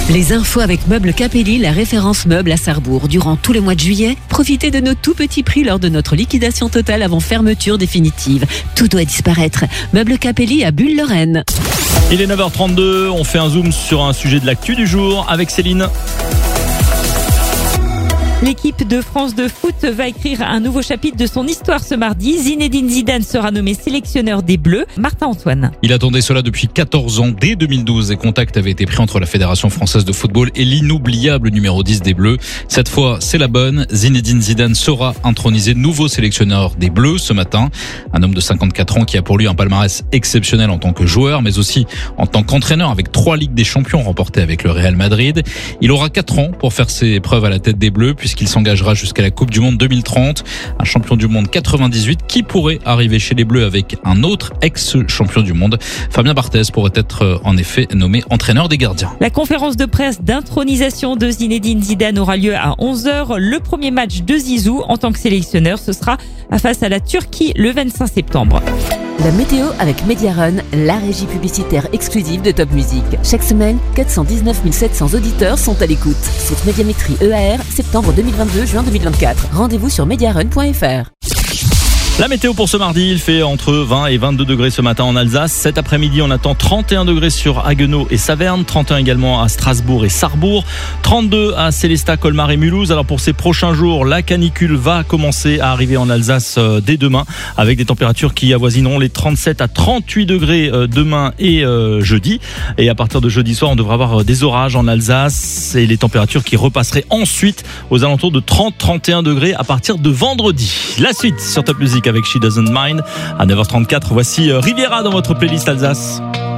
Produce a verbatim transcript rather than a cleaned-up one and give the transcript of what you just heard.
Les infos avec Meubles Capelli, la référence meuble à Sarrebourg. Durant tout le mois de juillet, profitez de nos tout petits prix lors de notre liquidation totale avant fermeture définitive. Tout doit disparaître. Meubles Capelli à Bulle-Lorraine. Il est neuf heures trente-deux, on fait un zoom sur un sujet de l'actu du jour avec Céline. L'équipe de France de foot va écrire un nouveau chapitre de son histoire ce mardi. Zinedine Zidane sera nommé sélectionneur des Bleus. Martin Antoine. Il attendait cela depuis quatorze ans. Dès deux mille douze, des contacts avaient été pris entre la Fédération française de football et l'inoubliable numéro dix des Bleus. Cette fois, c'est la bonne. Zinedine Zidane sera intronisé nouveau sélectionneur des Bleus ce matin. Un homme de cinquante-quatre ans qui a pour lui un palmarès exceptionnel en tant que joueur, mais aussi en tant qu'entraîneur avec trois Ligues des Champions remportées avec le Real Madrid. Il aura quatre ans pour faire ses preuves à la tête des Bleus, puisqu'il s'engagera jusqu'à la Coupe du Monde deux mille trente. Un champion du monde quatre-vingt-dix-huit qui pourrait arriver chez les Bleus avec un autre ex-champion du monde. Fabien Barthez pourrait être en effet nommé entraîneur des gardiens. La conférence de presse d'intronisation de Zinedine Zidane aura lieu à onze heures. Le premier match de Zizou en tant que sélectionneur, ce sera face à la Turquie le vingt-cinq septembre. La météo avec Mediarun, la régie publicitaire exclusive de Top Music. Chaque semaine, quatre cent dix-neuf mille sept cents auditeurs sont à l'écoute. Source Médiamétrie E A R, septembre deux mille vingt-deux, juin deux mille vingt-quatre. Rendez-vous sur mediarun point f r. La météo pour ce mardi, il fait entre vingt et vingt-deux degrés ce matin en Alsace. Cet après-midi, on attend trente et un degrés sur Haguenau et Saverne, trente et un également à Strasbourg et Sarrebourg, trente-deux à Sélestat, Colmar et Mulhouse. Alors pour ces prochains jours, la canicule va commencer à arriver en Alsace dès demain avec des températures qui avoisineront les trente-sept à trente-huit degrés demain et jeudi. Et à partir de jeudi soir, on devra avoir des orages en Alsace et les températures qui repasseraient ensuite aux alentours de trente à trente et un degrés à partir de vendredi. La suite sur Top Music avec She Doesn't Mind. À neuf heures trente-quatre, voici Riviera dans votre playlist Alsace.